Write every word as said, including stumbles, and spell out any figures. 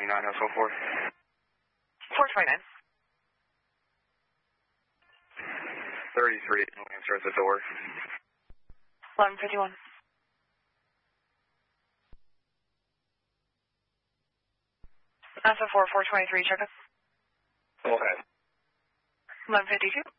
nine oh four four. four twenty-nine. thirty-three, answer at the door. eleven fifty-one. Alpha four, four twenty-three, check it. Okay. eleven fifty-two.